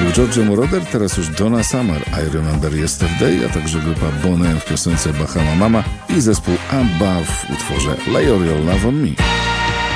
był Giorgio Moroder, teraz już Donna Summer, I Remember Yesterday, a także grupa Bon M w piosence Bahama Mama i zespół ABBA w utworze Lay Your Love on Me.